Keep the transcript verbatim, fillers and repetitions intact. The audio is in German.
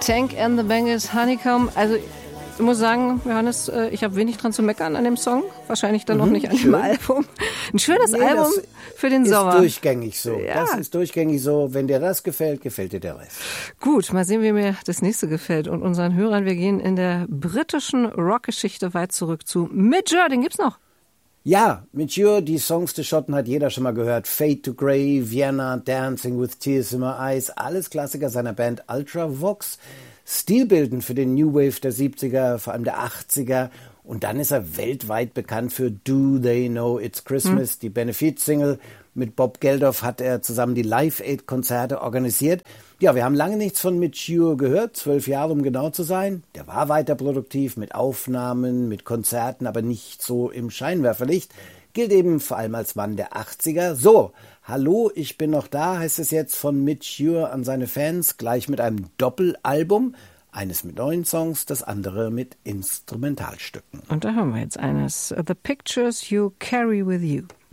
Tank and the Bangles, Honeycomb. Also ich muss sagen, Johannes, ich habe wenig dran zu meckern an dem Song. Wahrscheinlich dann mhm, noch nicht an schön. dem Album. Ein schönes nee, Album für den Sommer. Das ist durchgängig so. Ja. Das ist durchgängig so. Wenn dir das gefällt, gefällt dir der Rest. Gut, mal sehen, wie mir das nächste gefällt. Und unseren Hörern, wir gehen in der britischen Rockgeschichte weit zurück zu Midge. Den gibt's noch. Ja, Midge, die Songs des Schotten hat jeder schon mal gehört. Fade to Grey, Vienna, Dancing with Tears in My Eyes. Alles Klassiker seiner Band Ultravox. Stilbildend für den New Wave der siebziger, vor allem der achtziger. Und dann ist er weltweit bekannt für Do They Know It's Christmas, hm. die Benefizsingle. Mit Bob Geldof hat er zusammen die Live-Aid-Konzerte organisiert. Ja, wir haben lange nichts von Midge gehört, zwölf Jahre, um genau zu sein. Der war weiter produktiv mit Aufnahmen, mit Konzerten, aber nicht so im Scheinwerferlicht. Gilt eben vor allem als Mann der achtziger. So, hallo, ich bin noch da, heißt es jetzt von Midge an seine Fans, gleich mit einem Doppelalbum. Eines mit neuen Songs, das andere mit Instrumentalstücken. Und da hören wir jetzt eines. The Pictures You Carry With You.